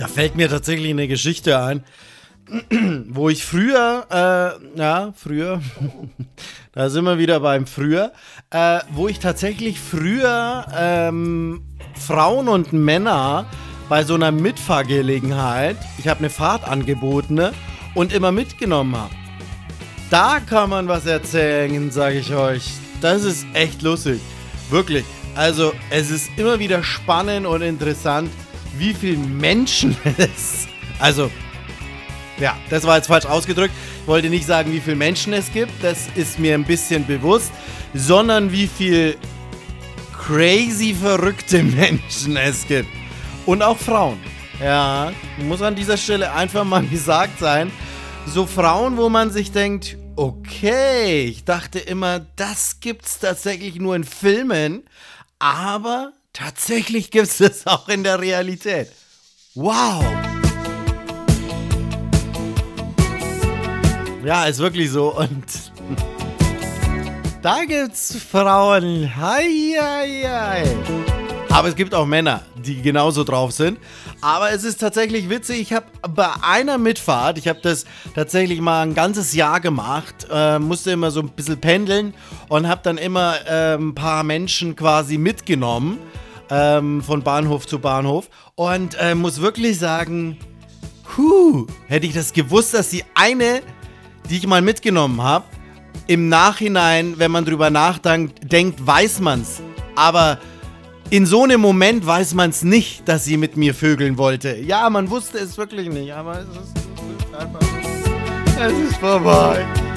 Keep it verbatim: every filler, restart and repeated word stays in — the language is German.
fällt mir tatsächlich eine Geschichte ein, wo ich früher, äh, ja, früher, da sind wir wieder beim früher, äh, wo ich tatsächlich früher ähm, Frauen und Männer bei so einer Mitfahrgelegenheit, ich habe eine Fahrt angeboten, ne, und immer mitgenommen habe. Da kann man was erzählen, sage ich euch. Das ist echt lustig. Wirklich. Also, es ist immer wieder spannend und interessant, wie viele Menschen es... Also, ja, das war jetzt falsch ausgedrückt. Ich wollte nicht sagen, wie viele Menschen es gibt. Das ist mir ein bisschen bewusst. Sondern wie viel crazy verrückte Menschen es gibt. Und auch Frauen. Ja, muss an dieser Stelle einfach mal gesagt sein. So Frauen, wo man sich denkt, okay, ich dachte immer, das gibt's tatsächlich nur in Filmen, aber tatsächlich gibt's das auch in der Realität. Wow! Ja, ist wirklich so. Und da gibt's Frauen. Hei, hei, hei. Aber es gibt auch Männer, die genauso drauf sind. Aber es ist tatsächlich witzig. Ich habe bei einer Mitfahrt, ich habe das tatsächlich mal ein ganzes Jahr gemacht, äh, musste immer so ein bisschen pendeln und habe dann immer äh, ein paar Menschen quasi mitgenommen, ähm, von Bahnhof zu Bahnhof. Und äh, muss wirklich sagen, huh, hätte ich das gewusst, dass die eine, die ich mal mitgenommen habe, im Nachhinein, wenn man drüber nachdenkt, denkt, weiß man's. Aber in so einem Moment weiß man es nicht, dass sie mit mir vögeln wollte. Ja, man wusste es wirklich nicht, aber es ist, es ist einfach, es ist vorbei.